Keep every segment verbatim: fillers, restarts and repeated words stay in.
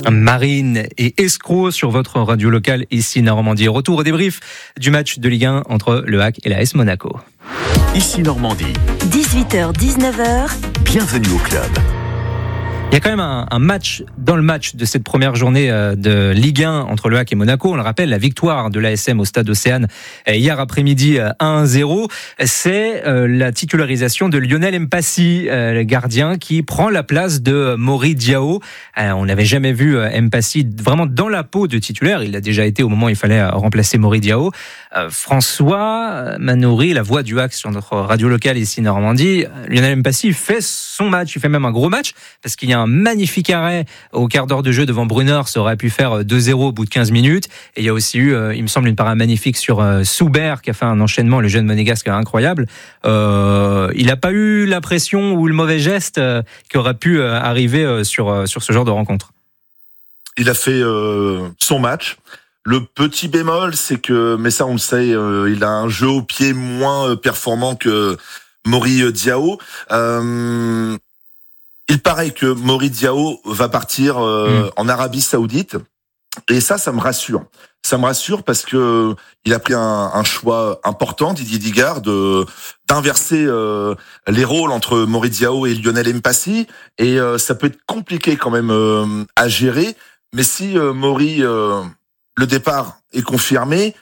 Marine et Escroc sur votre radio locale ici Normandie. Retour au débrief du match de Ligue un entre le H A C et l'A S Monaco. Ici Normandie. dix-huit heures dix-neuf heures. Bienvenue au club. Il y a quand même un, un match dans le match de cette première journée de Ligue un entre le H A C et Monaco. On le rappelle, la victoire de l'A S M au stade Océane hier après-midi un à zéro. C'est la titularisation de Lionel Mpassi, le gardien qui prend la place de Mori Diao. On n'avait jamais vu Mpassi vraiment dans la peau de titulaire. Il a déjà été au moment où il fallait remplacer Mori Diao. François Manoury, la voix du H A C sur notre radio locale ici Normandie. Lionel Mpassi fait son match, il fait même un gros match parce qu'il y a un magnifique arrêt au quart d'heure de jeu devant Brunner, ça aurait pu faire deux zéro au bout de quinze minutes. Et il y a aussi eu, il me semble, une parade magnifique sur Soubert qui a fait un enchaînement, le jeune monégasque incroyable. Euh, il n'a pas eu la pression ou le mauvais geste qui aurait pu arriver sur, sur ce genre de rencontre. Il a fait euh, son match. Le petit bémol, c'est que, mais ça on le sait, euh, il a un jeu au pied moins performant que Mori Diao. Euh, Il paraît que Mori Diao va partir euh, mmh. en Arabie Saoudite, et ça, ça me rassure. Ça me rassure parce que il a pris un, un choix important, Didier Digard, de d'inverser euh, les rôles entre Mori Diao et Lionel Mpassi, et euh, ça peut être compliqué quand même euh, à gérer. Mais si euh, Mori, euh, le départ est confirmé,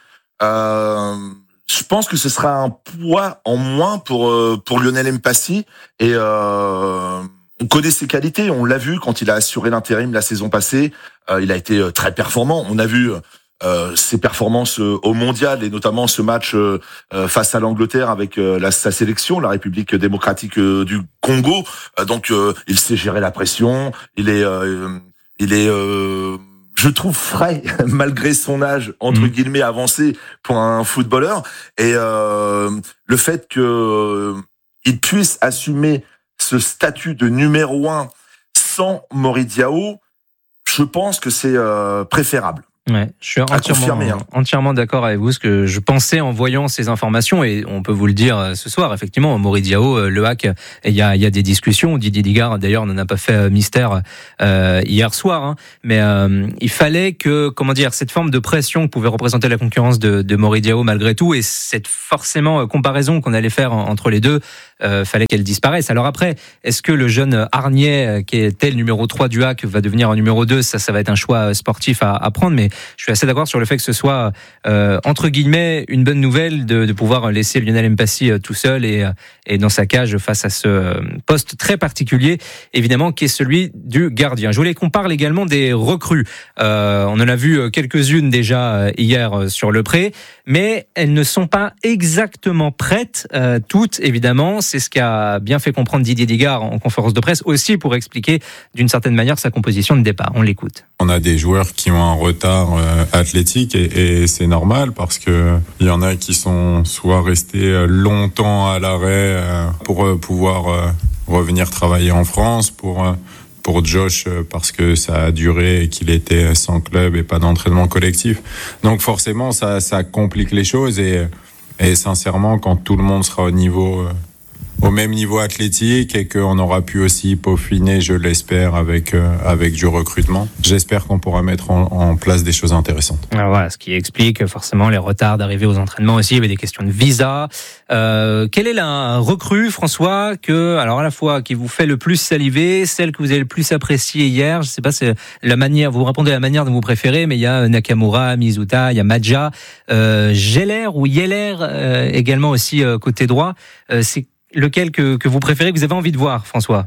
euh, je pense que ce sera un poids en moins pour euh, pour Lionel Mpassi, et euh, on connaît ses qualités, on l'a vu quand il a assuré l'intérim la saison passée, euh, il a été très performant. On a vu euh, ses performances au mondial, et notamment ce match euh, face à l'Angleterre avec euh, la, sa sélection, la République démocratique euh, du Congo. Euh, donc euh, il sait gérer la pression, il est, euh, il est, euh, je trouve frais malgré son âge entre guillemets avancé pour un footballeur, et euh, le fait que il puisse assumer ce statut de numéro un sans Mori Diao, je pense que c'est euh, préférable. Ouais, je suis entièrement, hein. entièrement d'accord avec vous. Ce que je pensais en voyant ces informations, et on peut vous le dire ce soir, effectivement, Mori Diao, le H A C, il y a, il y a des discussions. Didier Digard, d'ailleurs, n'en a pas fait mystère euh, hier soir, hein, mais euh, il fallait que, comment dire, cette forme de pression que pouvait représenter la concurrence de, de Mori Diao malgré tout, et cette forcément comparaison qu'on allait faire entre les deux, euh, fallait qu'elle disparaisse. Alors après, est-ce que le jeune Harnier, qui était le numéro trois du H A C, va devenir un numéro deux? Ça, ça va être un choix sportif à, à prendre, mais je suis assez d'accord sur le fait que ce soit euh, entre guillemets une bonne nouvelle de, de pouvoir laisser Lionel Mpassi euh, tout seul et, et dans sa cage face à ce euh, poste très particulier, évidemment, qui est celui du gardien. Je voulais qu'on parle également des recrues. Euh, on en a vu quelques-unes déjà hier sur le pré, mais elles ne sont pas exactement prêtes, euh, toutes évidemment. C'est ce qu'a bien fait comprendre Didier Digard en conférence de presse, aussi pour expliquer d'une certaine manière sa composition de départ. On l'écoute. On a des joueurs qui ont un retard euh, athlétique, et, et c'est normal parce que il y en a qui sont soit restés longtemps à l'arrêt euh, pour euh, pouvoir euh, revenir travailler en France, pour euh, pour Josh parce que ça a duré et qu'il était sans club et pas d'entraînement collectif. Donc forcément ça ça complique les choses, et et sincèrement quand tout le monde sera au niveau euh, au même niveau athlétique, et qu'on aura pu aussi peaufiner, je l'espère, avec euh, avec du recrutement. J'espère qu'on pourra mettre en, en place des choses intéressantes. Alors voilà, ce qui explique forcément les retards d'arrivée aux entraînements aussi. Il y avait des questions de visa. Euh, quelle est la recrue, François, que alors à la fois qui vous fait le plus saliver, celle que vous avez le plus appréciée hier? Je sais pas, c'est la manière. Vous répondez à la manière dont vous préférez, mais il y a Nakamura, Mizuta, il y a Madja, euh, Geller ou Yeller euh, également aussi euh, côté droit. Euh, c'est lequel que, que vous préférez, que vous avez envie de voir, François?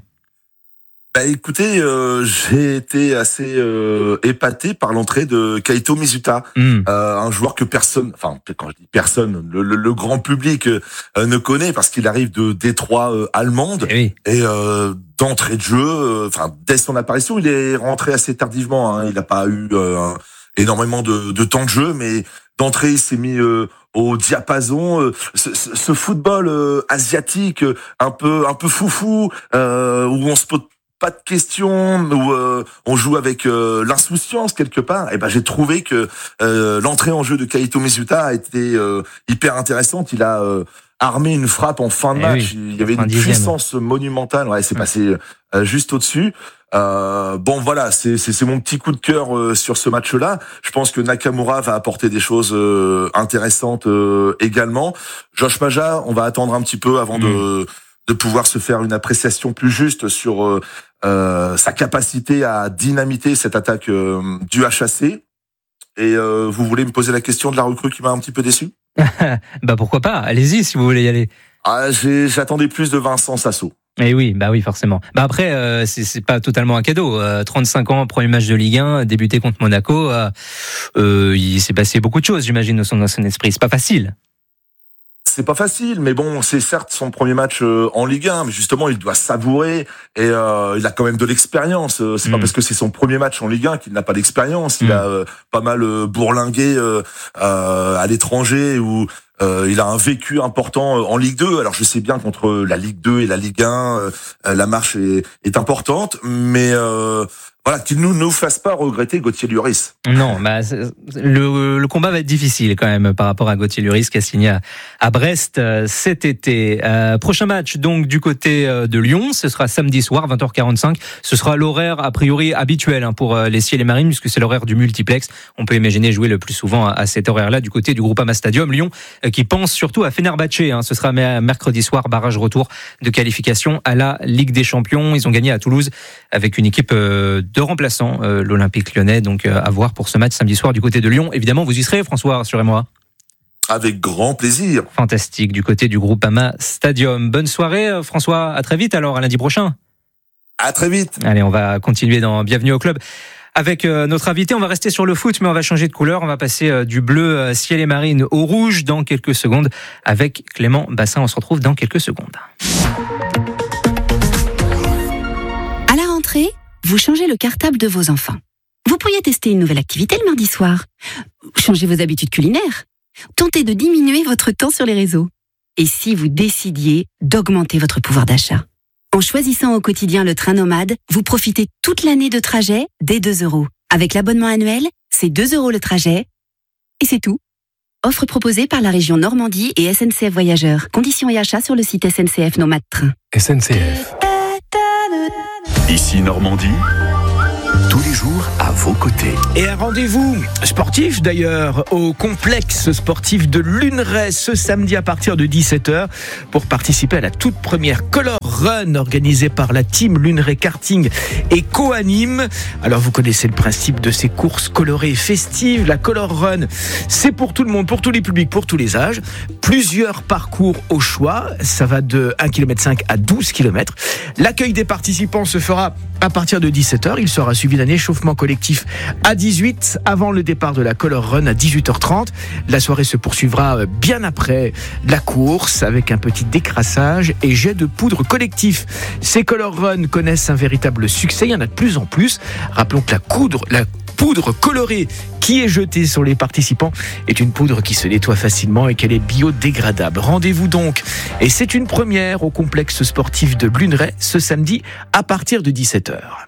Bah écoutez, euh, j'ai été assez euh, épaté par l'entrée de Kaito Mizuta, mm. euh, un joueur que personne, enfin quand je dis personne, le, le, le grand public euh, ne connaît parce qu'il arrive de Détroit euh, allemande, et, oui. et euh, d'entrée de jeu, enfin euh, dès son apparition, il est rentré assez tardivement, hein, il n'a pas eu euh, énormément de, de temps de jeu, mais d'entrée il s'est mis euh, au diapason, euh, ce, ce, ce football euh, asiatique euh, un peu un peu foufou, euh, où on se pose pas de questions, où euh, on joue avec euh, l'insouciance quelque part. Et ben j'ai trouvé que euh, l'entrée en jeu de Kaito Mizuta a été euh, hyper intéressante. Il a euh, armé une frappe en fin de Eh match. oui, Il y avait une puissance monumentale. Ouais, c'est passé euh, juste au-dessus. Euh, bon, voilà, c'est, c'est, c'est mon petit coup de cœur euh, sur ce match-là. Je pense que Nakamura va apporter des choses euh, intéressantes euh, également. Josh Maja, on va attendre un petit peu avant mmh. de, de pouvoir se faire une appréciation plus juste sur euh, euh, sa capacité à dynamiter cette attaque euh, du H A C. Et euh, vous voulez me poser la question de la recrue qui m'a un petit peu déçu ? Bah pourquoi pas, allez-y si vous voulez y aller. Ah, j'ai, j'attendais plus de Vincent Sasso. Eh oui, bah oui, forcément. Bah après, euh, c'est, c'est pas totalement un cadeau. Euh, trente-cinq ans, premier match de Ligue un, débuté contre Monaco. Euh, euh, il s'est passé beaucoup de choses, j'imagine, dans son, dans son esprit. C'est pas facile. C'est pas facile, mais bon, c'est certes son premier match euh, en Ligue un, mais justement, il doit savourer et euh, il a quand même de l'expérience. C'est mmh. pas parce que c'est son premier match en Ligue un qu'il n'a pas d'expérience. Il mmh. a euh, pas mal euh, bourlingué euh, euh, à l'étranger ou euh, il a un vécu important en Ligue deux. Alors je sais bien qu'entre la Ligue deux et la Ligue un, euh, la marche est, est importante, mais euh, voilà, qu'il ne nous, nous fasse pas regretter Gauthier Lloris. Non, bah, le, le combat va être difficile quand même par rapport à Gauthier Lloris qui a signé à, à Brest euh, cet été. Euh, prochain match donc du côté euh, de Lyon, ce sera samedi soir, vingt heures quarante-cinq. Ce sera l'horaire a priori habituel hein, pour euh, les Ciels et Marines puisque c'est l'horaire du multiplex. On peut imaginer jouer le plus souvent à, à cet horaire-là du côté du Groupama Stadium. Lyon euh, qui pense surtout à Fenerbahçe. Hein. Ce sera mercredi soir, barrage retour de qualification à la Ligue des Champions. Ils ont gagné à Toulouse avec une équipe euh, de remplaçants, euh, l'Olympique Lyonnais, donc euh, à voir pour ce match samedi soir du côté de Lyon. Évidemment, vous y serez, François, rassurez-moi. Avec grand plaisir. Fantastique, du côté du Groupama Stadium. Bonne soirée, François. À très vite alors, à lundi prochain. À très vite. Allez, on va continuer dans Bienvenue au club. Avec euh, notre invité, on va rester sur le foot, mais on va changer de couleur. On va passer euh, du bleu euh, ciel et marine au rouge dans quelques secondes. Avec Clément Bassin, on se retrouve dans quelques secondes. À la rentrée, vous changez le cartable de vos enfants. Vous pourriez tester une nouvelle activité le mardi soir. Changez vos habitudes culinaires. Tentez de diminuer votre temps sur les réseaux. Et si vous décidiez d'augmenter votre pouvoir d'achat ? En choisissant au quotidien le train nomade, vous profitez toute l'année de trajet dès deux euros. Avec l'abonnement annuel, c'est deux euros le trajet. Et c'est tout. Offre proposée par la région Normandie et S N C F Voyageurs. Conditions et achats sur le site S N C F Nomade Train. S N C F. Ici Normandie. Tous les jours à vos côtés. Et un rendez-vous sportif d'ailleurs au complexe sportif de Luneray ce samedi à partir de dix-sept heures pour participer à la toute première Color Run organisée par la team Luneray Karting et co-anime. Alors vous connaissez le principe de ces courses colorées et festives. La Color Run, c'est pour tout le monde, pour tous les publics, pour tous les âges. Plusieurs parcours au choix. Ça va de un virgule cinq kilomètre à douze kilomètres. L'accueil des participants se fera à partir de dix-sept heures. Il sera suivi d'un échauffement collectif à dix-huit avant le départ de la Color Run à dix-huit heures trente. La soirée se poursuivra bien après la course avec un petit décrassage et jet de poudre collectif. Ces Color Run connaissent un véritable succès. Il y en a de plus en plus. Rappelons que la poudre, la poudre colorée qui est jetée sur les participants est une poudre qui se nettoie facilement et qu'elle est biodégradable. Rendez-vous donc, et c'est une première au complexe sportif de Luneray ce samedi à partir de dix-sept heures.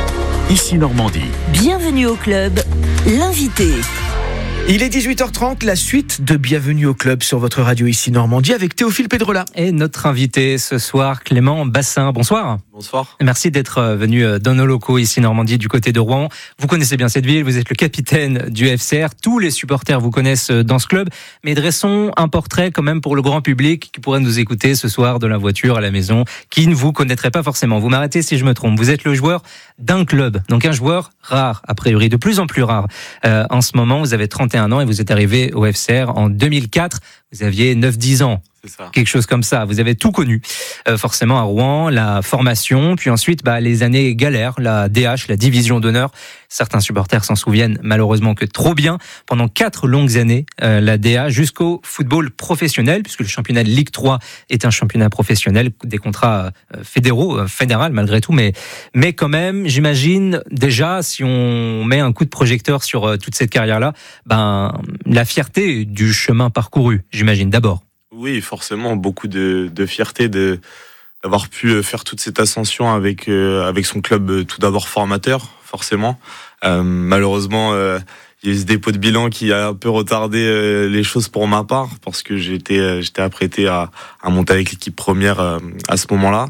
Ici Normandie. Bienvenue au club, l'invité. Il est dix-huit heures trente, la suite de Bienvenue au club sur votre radio ici Normandie avec Théophile Pedrola. Et notre invité ce soir, Clément Bassin. Bonsoir. Bonsoir. Merci d'être venu dans nos locaux ici Normandie du côté de Rouen. Vous connaissez bien cette ville, vous êtes le capitaine du F C R. Tous les supporters vous connaissent dans ce club. Mais dressons un portrait quand même pour le grand public qui pourrait nous écouter ce soir de la voiture à la maison, qui ne vous connaîtrait pas forcément. Vous m'arrêtez si je me trompe. Vous êtes le joueur d'un club, donc un joueur rare, a priori, de plus en plus rare. Euh, en ce moment, vous avez trente et un ans et vous êtes arrivé au F C R en deux mille quatre. Vous aviez neuf dix ans. C'est ça. Quelque chose comme ça. Vous avez tout connu. Euh, forcément à Rouen, la formation, puis ensuite bah, les années galères, la D H, la division d'honneur. Certains supporters s'en souviennent malheureusement que trop bien. Pendant quatre longues années, euh, la D A jusqu'au football professionnel, puisque le championnat de Ligue trois est un championnat professionnel, des contrats euh, fédéraux, euh, fédéral malgré tout, mais, mais quand même, j'imagine déjà, si on met un coup de projecteur sur euh, toute cette carrière-là, ben, la fierté du chemin parcouru, j'imagine, d'abord. Oui, forcément, beaucoup de, de fierté de, d'avoir pu faire toute cette ascension avec, euh, avec son club, euh, tout d'abord formateur, forcément. Euh, malheureusement, euh, il y a eu ce dépôt de bilan qui a un peu retardé euh, les choses pour ma part parce que j'étais euh, j'étais apprêté à, à monter avec l'équipe première euh, à ce moment-là.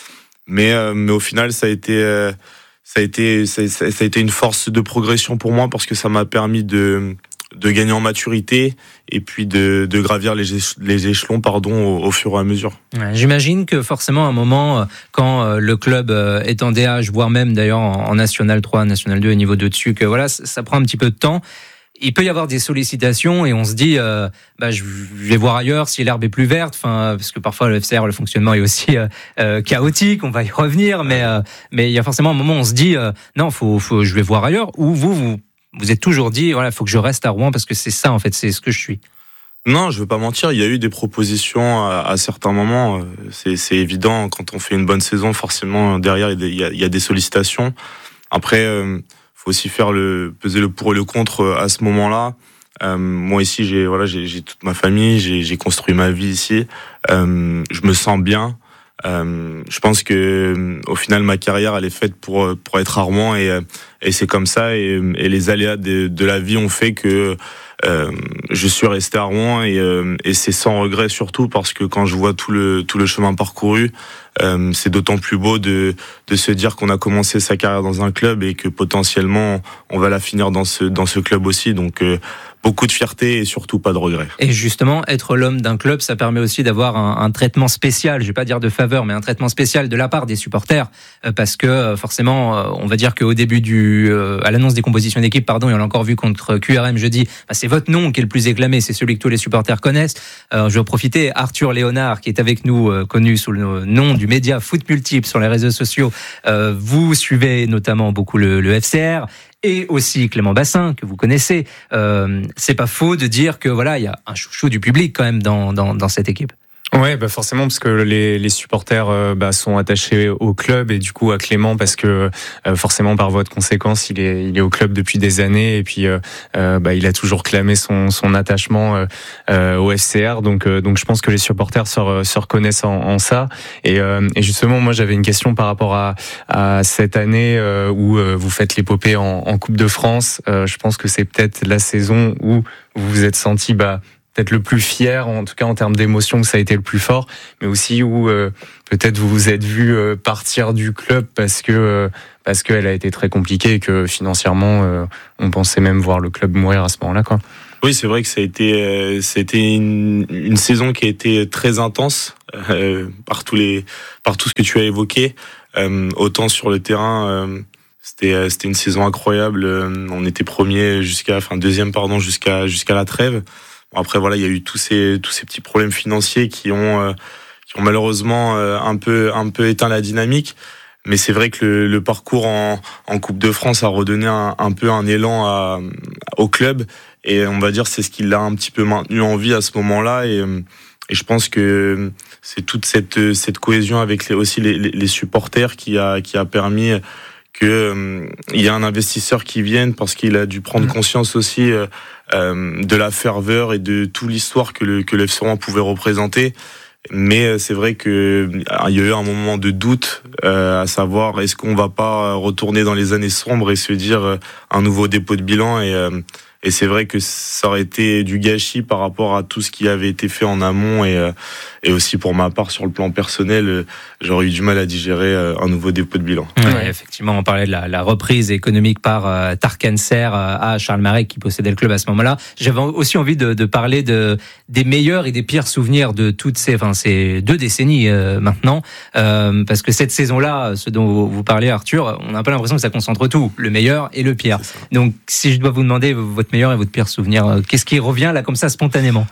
Mais euh, mais au final, ça a été euh, ça a été ça, ça a été une force de progression pour moi parce que ça m'a permis de de gagner en maturité et puis de, de gravir les, les échelons pardon, au, au fur et à mesure. Ouais, j'imagine que forcément à un moment, quand le club est en D H, voire même d'ailleurs en National trois, National deux, niveau deux dessus, que voilà, ça prend un petit peu de temps. Il peut y avoir des sollicitations et on se dit, euh, bah, je vais voir ailleurs si l'herbe est plus verte. Enfin, parce que parfois le F C R, le fonctionnement est aussi euh, euh, chaotique. On va y revenir, mais euh, mais il y a forcément un moment où on se dit, euh, non, faut, faut, je vais voir ailleurs. Ou vous, vous Vous êtes toujours dit, voilà, il faut que je reste à Rouen parce que c'est ça, en fait, c'est ce que je suis. Non, je veux pas mentir. Il y a eu des propositions à, à certains moments. C'est, c'est évident. Quand on fait une bonne saison, forcément, derrière, il y a, il y a des sollicitations. Après, euh, faut aussi faire le, peser le pour et le contre à ce moment-là. Euh, moi, ici, j'ai, voilà, j'ai, j'ai toute ma famille, j'ai, j'ai construit ma vie ici. Euh, je me sens bien. Euh, je pense que au final ma carrière elle est faite pour pour être à Rouen et et c'est comme ça et, et les aléas de, de la vie ont fait que euh, je suis resté à Rouen et euh, et c'est sans regret surtout parce que quand je vois tout le tout le chemin parcouru euh, c'est d'autant plus beau de de se dire qu'on a commencé sa carrière dans un club et que potentiellement on va la finir dans ce dans ce club aussi donc euh, beaucoup de fierté et surtout pas de regrets. Et justement, être l'homme d'un club, ça permet aussi d'avoir un, un traitement spécial, je vais pas dire de faveur, mais un traitement spécial de la part des supporters, euh, parce que euh, forcément, euh, on va dire qu'au début du, euh, à l'annonce des compositions d'équipe, pardon, et on l'a encore vu contre Q R M jeudi, bah, c'est votre nom qui est le plus éclamé, c'est celui que tous les supporters connaissent. Euh, je vais en profiter, Arthur Léonard, qui est avec nous, euh, connu sous le nom du média Foot Multiple sur les réseaux sociaux, euh, vous suivez notamment beaucoup le, le F C R. Et aussi Clément Bassin, que vous connaissez. Euh, c'est pas faux de dire que voilà, il y a un chouchou du public quand même dans, dans, dans cette équipe. Ouais, bah forcément parce que les, les supporters euh, bah, sont attachés au club et du coup à Clément parce que euh, forcément par voie de conséquence il est il est au club depuis des années et puis euh, euh, bah il a toujours clamé son son attachement euh, euh, au F C R donc euh, donc je pense que les supporters se, se reconnaissent en, en ça et, euh, et justement moi j'avais une question par rapport à à cette année euh, où euh, vous faites l'épopée en, en Coupe de France. Euh, je pense que c'est peut-être la saison où vous vous êtes senti bah peut-être le plus fier, en tout cas en termes d'émotion, que ça a été le plus fort, mais aussi où euh, peut-être vous vous êtes vu euh, partir du club parce que euh, parce qu'elle a été très compliquée et que financièrement, euh, on pensait même voir le club mourir à ce moment-là, quoi. Oui, c'est vrai que ça a été, euh, ça a été une, une saison qui a été très intense euh, par tous les, par tout ce que tu as évoqué. Euh, autant sur le terrain, euh, c'était, c'était une saison incroyable. Euh, on était premier jusqu'à, enfin deuxième pardon, jusqu'à jusqu'à la trêve. Après voilà, il y a eu tous ces tous ces petits problèmes financiers qui ont euh, qui ont malheureusement euh, un peu un peu éteint la dynamique. Mais c'est vrai que le, le parcours en, en Coupe de France a redonné un, un peu un élan à, au club et on va dire c'est ce qui l'a un petit peu maintenu en vie à ce moment-là et, et je pense que c'est toute cette cette cohésion avec les, aussi les, les supporters qui a qui a permis que euh, il y a un investisseur qui vienne parce qu'il a dû prendre conscience aussi euh, euh, de la ferveur et de toute l'histoire que le que le F C Rouen pouvait représenter. Mais c'est vrai que il y a eu un moment de doute, euh, à savoir est-ce qu'on va pas retourner dans les années sombres et se dire euh, un nouveau dépôt de bilan et euh, et c'est vrai que ça aurait été du gâchis par rapport à tout ce qui avait été fait en amont et euh, et aussi pour ma part sur le plan personnel, euh, j'aurais eu du mal à digérer euh, un nouveau dépôt de bilan. Ouais, ouais. Effectivement, on parlait de la, la reprise économique par euh, Tarkenser euh, à Charles Marek qui possédait le club à ce moment-là. J'avais aussi envie de, de parler de des meilleurs et des pires souvenirs de toutes ces, enfin ces deux décennies euh, maintenant, euh, parce que cette saison-là, ce dont vous, vous parlez, Arthur, on a un peu l'impression que ça concentre tout, le meilleur et le pire. Donc, si je dois vous demander votre meilleur et votre pire souvenir, qu'est-ce qui revient là comme ça spontanément?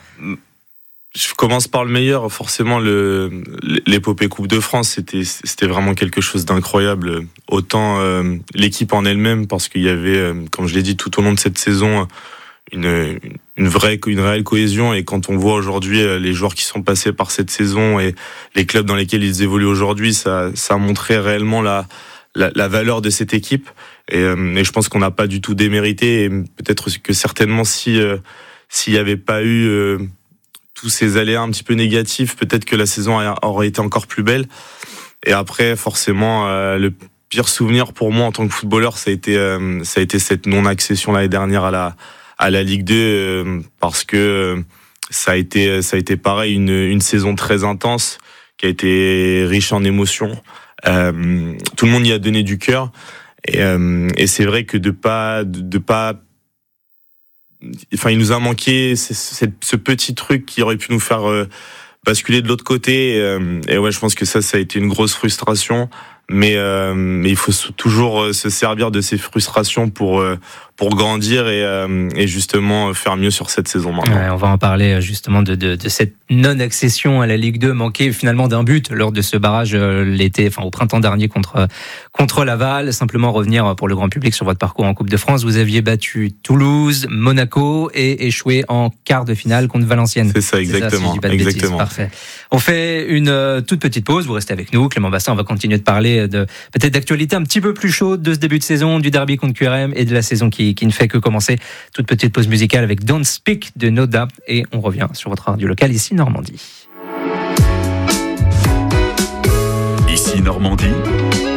Je commence par le meilleur. Forcément, le, l'épopée Coupe de France, c'était, c'était vraiment quelque chose d'incroyable. Autant euh, l'équipe en elle-même, parce qu'il y avait, euh, comme je l'ai dit, tout au long de cette saison, une, une vraie, une réelle cohésion. Et quand on voit aujourd'hui les joueurs qui sont passés par cette saison et les clubs dans lesquels ils évoluent aujourd'hui, ça, ça a montré réellement la, la, la valeur de cette équipe. Et, euh, et je pense qu'on n'a pas du tout démérité. Et peut-être que certainement, si euh, s'il n'y avait pas eu euh, tous ces aléas un petit peu négatifs, peut-être que la saison aurait été encore plus belle. Et après, forcément, euh, le, pire souvenir pour moi en tant que footballeur, ça a été, euh, ça a été cette non-accession l'année dernière à la, à la Ligue deux, euh, parce que euh, ça a été, ça a été pareil, une, une saison très intense, qui a été riche en émotions. Euh, tout le monde y a donné du cœur, et, euh, et c'est vrai que de pas, de, de pas, enfin, il nous a manqué ce, ce petit truc qui aurait pu nous faire euh, basculer de l'autre côté. Et, euh, et ouais, je pense que ça, ça a été une grosse frustration. Mais, euh, mais il faut toujours se servir de ces frustrations pour euh, pour grandir et, euh, et justement faire mieux sur cette saison maintenant. Ouais, on va en parler justement de, de, de cette non-accession à la Ligue deux, manquée finalement d'un but lors de ce barrage l'été, enfin au printemps dernier contre contre Laval. Simplement revenir pour le grand public sur votre parcours en Coupe de France. Vous aviez battu Toulouse, Monaco et échoué en quart de finale contre Valenciennes. C'est ça, exactement. C'est ça, si exactement. Parfait. On fait une toute petite pause. Vous restez avec nous, Clément Bassin. On va continuer de parler de peut-être d'actualité un petit peu plus chaude de ce début de saison, du derby contre Q R M et de la saison qui, qui ne fait que commencer. Toute petite pause musicale avec Don't Speak de Noda et on revient sur votre radio locale ici Normandie. Ici Normandie.